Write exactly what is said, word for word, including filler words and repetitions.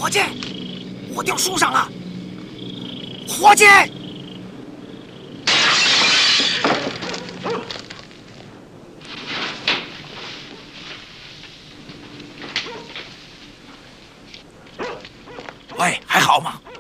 伙计，我掉树上了！伙计！喂，还好吗？